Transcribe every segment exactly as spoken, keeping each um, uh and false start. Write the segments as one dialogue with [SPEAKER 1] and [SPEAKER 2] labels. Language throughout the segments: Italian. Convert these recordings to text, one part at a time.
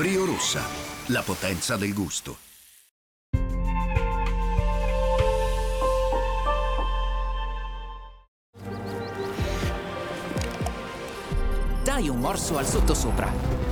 [SPEAKER 1] Brio Rossa, la potenza del gusto.
[SPEAKER 2] Dai un morso al sottosopra.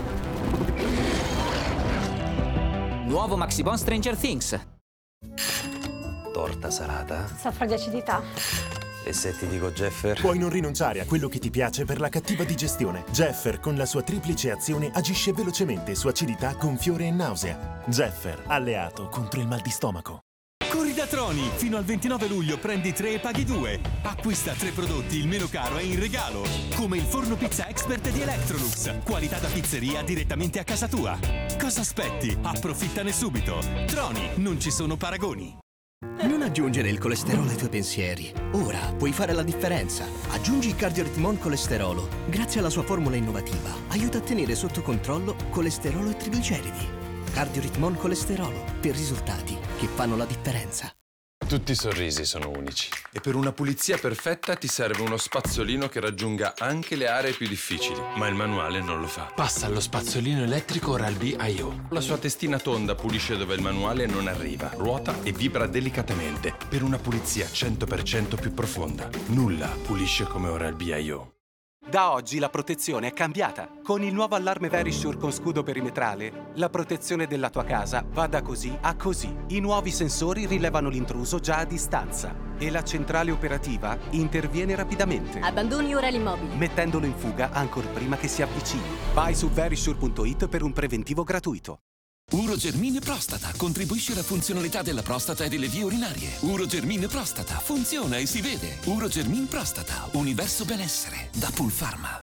[SPEAKER 2] Nuovo Maxibon Stranger Things.
[SPEAKER 3] Torta salata?
[SPEAKER 4] Soffro di acidità.
[SPEAKER 3] E se ti dico Jeffer?
[SPEAKER 5] Puoi non rinunciare a quello che ti piace per la cattiva digestione. Jeffer, con la sua triplice azione, agisce velocemente su acidità, gonfiore e nausea. Jeffer, alleato contro il mal di stomaco.
[SPEAKER 6] Corri da Troni! Fino al ventinove luglio prendi tre e paghi due. Acquista tre prodotti, il meno caro è in regalo. Come il forno pizza expert di Electrolux. Qualità da pizzeria direttamente a casa tua. Cosa aspetti? Approfittane subito. Troni, non ci sono paragoni.
[SPEAKER 7] Non aggiungere il colesterolo ai tuoi pensieri. Ora puoi fare la differenza. Aggiungi Cardioritmon Colesterolo. Grazie alla sua formula innovativa, aiuta a tenere sotto controllo colesterolo e trigliceridi. Cardioritmon Colesterolo, per risultati che fanno la differenza.
[SPEAKER 8] Tutti i sorrisi sono unici. E per una pulizia perfetta ti serve uno spazzolino che raggiunga anche le aree più difficili. Ma il manuale non lo fa.
[SPEAKER 9] Passa allo spazzolino elettrico Oral-B I O.
[SPEAKER 8] La sua testina tonda pulisce dove il manuale non arriva, ruota e vibra delicatamente per una pulizia cento per cento più profonda. Nulla pulisce come Oral-B I O.
[SPEAKER 10] Da oggi la protezione è cambiata. Con il nuovo allarme Verisure con scudo perimetrale, la protezione della tua casa va da così a così. I nuovi sensori rilevano l'intruso già a distanza e la centrale operativa interviene rapidamente.
[SPEAKER 11] Abbandoni ora l'immobile,
[SPEAKER 10] mettendolo in fuga ancor prima che si avvicini. Vai su verisure punto it per un preventivo gratuito.
[SPEAKER 12] Urogermin Prostata contribuisce alla funzionalità della prostata e delle vie urinarie. Urogermin Prostata funziona e si vede. Urogermin Prostata, universo benessere, da Pulpharma.